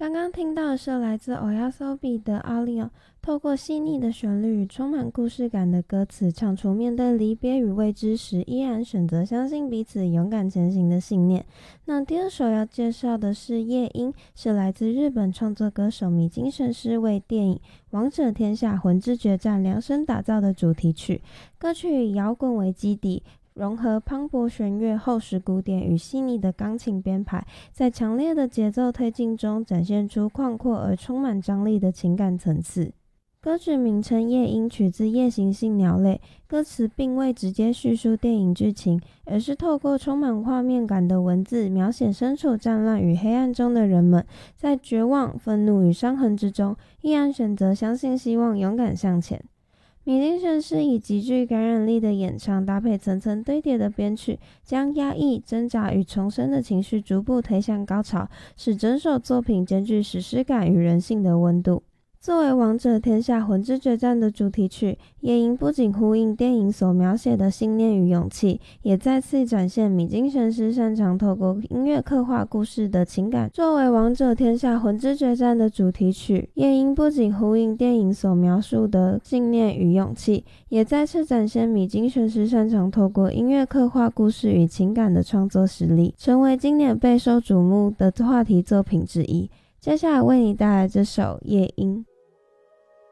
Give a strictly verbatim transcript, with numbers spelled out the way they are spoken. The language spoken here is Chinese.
刚刚听到的是来自 Oyasobi 的 Alio， 透过细腻的旋律与充满故事感的歌词，唱出面对离别与未知时依然选择相信彼此勇敢前行的信念。那第二首要介绍的是夜莺，是来自日本创作歌手米津玄师为电影《王者天下魂之决战》量身打造的主题曲。歌曲以摇滚为基底，融合磅礴弦乐、厚实鼓点与细腻的钢琴编排，在强烈的节奏推进中展现出宽阔而充满张力的情感层次。歌曲名称《夜莺》取自夜行性鸟类，歌词并未直接叙述电影剧情，而是透过充满画面感的文字描写身处战乱与黑暗中的人们，在绝望、愤怒与伤痕之中，依然选择相信希望，勇敢向前。米津玄师以极具感染力的演唱，搭配层层堆叠的编曲，将压抑、挣扎与重生的情绪逐步推向高潮，使整首作品兼具史诗感与人性的温度。作为《王者天下魂之决战》的主题曲，夜莺不仅呼应电影所描写的信念与勇气，也再次展现米津玄师擅长透过音乐刻画故事的情感。作为《王者天下魂之决战》的主题曲，夜莺不仅呼应电影所描述的信念与勇气，也再次展现米津玄师擅长透过音乐刻画故事与情感的创作实力，成为今年备受瞩目的话题作品之一。接下来为你带来这首《夜莺》。